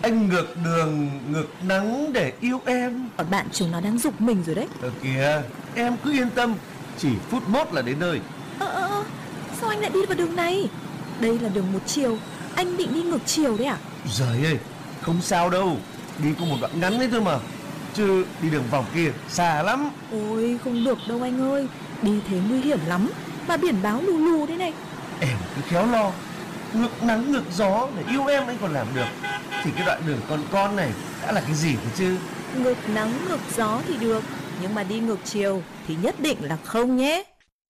Anh ngược đường, ngược nắng để yêu em. Còn bạn chúng nó đang giục mình rồi đấy. Kìa, em cứ yên tâm, chỉ phút mốt là đến nơi. Sao anh lại đi vào đường này? Đây là đường một chiều, anh định đi ngược chiều đấy à? Giời ơi, không sao đâu, đi có một đoạn ngắn đấy thôi mà. Chứ đi đường vòng kia xa lắm. Ôi không được đâu anh ơi, đi thế nguy hiểm lắm. Mà biển báo lù lù thế này. Em cứ khéo lo, ngược nắng ngược gió để yêu em anh còn làm được. Thì cái đoạn đường con này đã là cái gì thế chứ? Ngược nắng ngược gió thì được, nhưng mà đi ngược chiều thì nhất định là không nhé.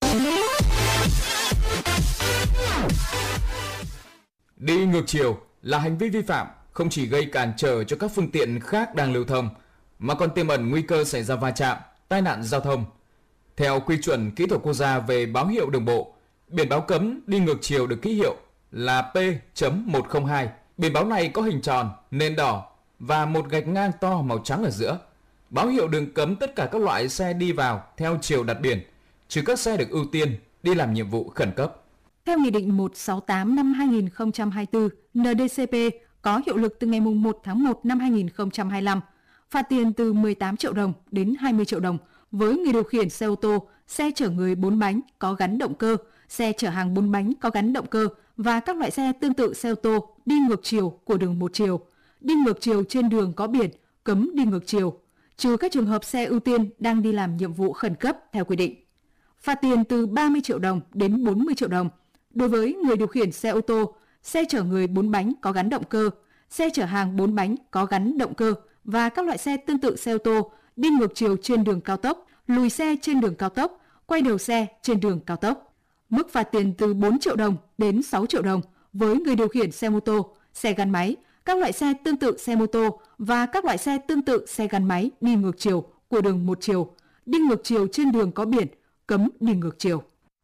Đi ngược chiều là hành vi vi phạm không chỉ gây cản trở cho các phương tiện khác đang lưu thông, mà còn tiềm ẩn nguy cơ xảy ra va chạm, tai nạn giao thông. Theo quy chuẩn kỹ thuật quốc gia về báo hiệu đường bộ, biển báo cấm đi ngược chiều được ký hiệu là P.102. Biển báo này có hình tròn, nền đỏ và một gạch ngang to màu trắng ở giữa. Báo hiệu đường cấm tất cả các loại xe đi vào theo chiều đặt biển, trừ các xe được ưu tiên đi làm nhiệm vụ khẩn cấp. Theo Nghị định 168 năm 2024 NDCP có hiệu lực từ ngày 1 tháng 1 năm 2025, phạt tiền từ 18 triệu đồng đến 20 triệu đồng với người điều khiển xe ô tô, xe chở người 4 bánh có gắn động cơ, xe chở hàng 4 bánh có gắn động cơ và các loại xe tương tự xe ô tô đi ngược chiều của đường một chiều, đi ngược chiều trên đường có biển, cấm đi ngược chiều, trừ các trường hợp xe ưu tiên đang đi làm nhiệm vụ khẩn cấp theo quy định. Phạt tiền từ 30 triệu đồng đến 40 triệu đồng đối với người điều khiển xe ô tô, xe chở người 4 bánh có gắn động cơ, xe chở hàng 4 bánh có gắn động cơ và các loại xe tương tự xe ô tô đi ngược chiều trên đường cao tốc, lùi xe trên đường cao tốc, quay đầu xe trên đường cao tốc. Mức phạt tiền từ 4 triệu đồng đến 6 triệu đồng với người điều khiển xe mô tô, xe gắn máy, các loại xe tương tự xe mô tô và các loại xe tương tự xe gắn máy đi ngược chiều của đường một chiều, đi ngược chiều trên đường có biển, cấm đi ngược chiều.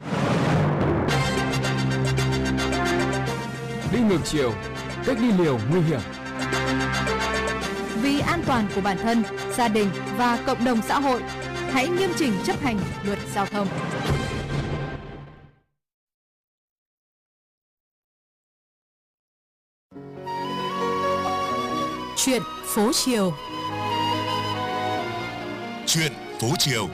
Đi ngược chiều, cách đi liều nguy hiểm. Vì an toàn của bản thân, gia đình và cộng đồng xã hội, hãy nghiêm chỉnh chấp hành luật giao thông. Chuyện phố chiều. Chuyện phố chiều.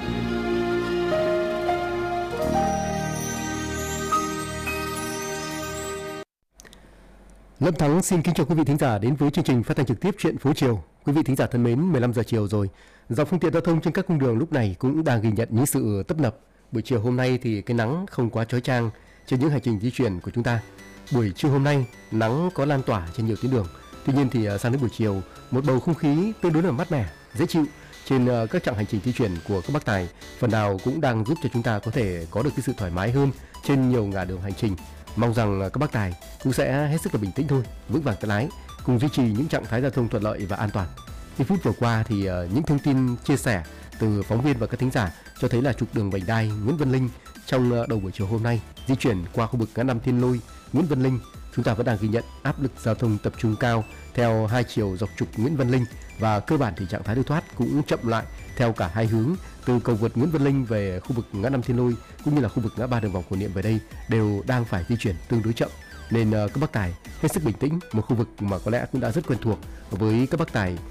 Lâm Thắng xin kính chào quý vị thính giả đến với chương trình phát thanh trực tiếp Chuyện phố chiều. Quý vị thính giả thân mến, 15 giờ chiều rồi. Dòng phương tiện giao thông trên các cung đường lúc này cũng đang ghi nhận những sự tấp nập. Buổi chiều hôm nay thì cái nắng không quá chói chang trên những hành trình di chuyển của chúng ta. Buổi trưa hôm nay nắng có lan tỏa trên nhiều tuyến đường. Tuy nhiên thì sang đến buổi chiều, một bầu không khí tương đối là mát mẻ, dễ chịu trên các chặng hành trình di chuyển của các bác tài phần nào cũng đang giúp cho chúng ta có thể có được cái sự thoải mái hơn trên nhiều ngả đường hành trình. Mong rằng các bác tài cũng sẽ hết sức là bình tĩnh thôi, vững vàng tay lái, cùng duy trì những trạng thái giao thông thuận lợi và an toàn. Ít phút vừa qua thì những thông tin chia sẻ từ phóng viên và các thính giả cho thấy là trục đường vành đai Nguyễn Văn Linh trong đầu buổi chiều hôm nay di chuyển qua khu vực ngã năm Thiên Lôi, Nguyễn Văn Linh, chúng ta vẫn đang ghi nhận áp lực giao thông tập trung cao theo hai chiều dọc trục Nguyễn Văn Linh và cơ bản thì trạng thái lưu thoát cũng chậm lại theo cả hai hướng từ cầu vượt Nguyễn Văn Linh về khu vực ngã năm Thiên Lôi cũng như là khu vực ngã ba Đường Vòng Cổ Niệm về đây đều đang phải di chuyển tương đối chậm, nên các bác tài hết sức bình tĩnh. Một khu vực mà có lẽ cũng đã rất quen thuộc với các bác tài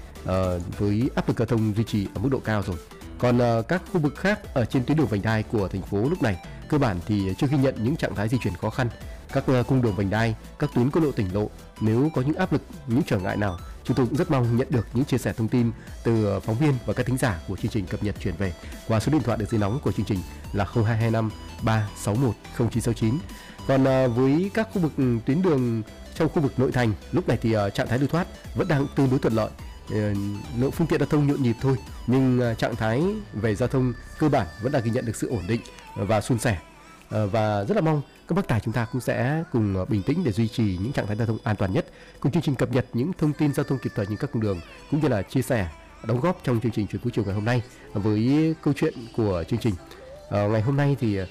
với áp lực giao thông duy trì ở mức độ cao rồi. Còn các khu vực khác ở trên tuyến đường vành đai của thành phố lúc này cơ bản thì chưa ghi nhận những trạng thái di chuyển khó khăn. Các cung đường vành đai, các tuyến quốc lộ, tỉnh lộ nếu có những áp lực, những trở ngại nào, chúng tôi cũng rất mong nhận được những chia sẻ thông tin từ phóng viên và các thính giả của chương trình cập nhật chuyển về qua số điện thoại đường dây nóng của chương trình là 0225 361 0969. Còn với các khu vực tuyến đường trong khu vực nội thành lúc này thì trạng thái lưu thoát vẫn đang tương đối thuận lợi, lượng phương tiện giao thông nhộn nhịp thôi, nhưng trạng thái về giao thông cơ bản vẫn đang ghi nhận được sự ổn định và suôn sẻ. Và rất là mong các bác tài chúng ta cũng sẽ cùng bình tĩnh để duy trì những trạng thái giao thông an toàn nhất, cùng chương trình cập nhật những thông tin giao thông kịp thời trên các cung đường, cũng như là chia sẻ đóng góp trong chương trình Chuyện phố chiều ngày hôm nay với câu chuyện của chương trình. Ngày hôm nay thì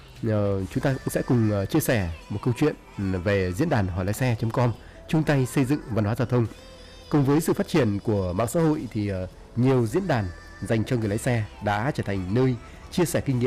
chúng ta cũng sẽ cùng chia sẻ một câu chuyện về diễn đàn hỏi lái xe.com chung tay xây dựng văn hóa giao thông. Cùng với sự phát triển của mạng xã hội thì nhiều diễn đàn dành cho người lái xe đã trở thành nơi chia sẻ kinh nghiệm